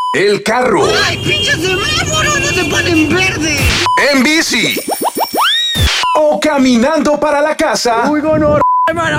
El carro. ¡Ay, pinches semáforos! ¡No se ponen verde! En bici. O caminando para la casa. Uy, gonorrea, hermano.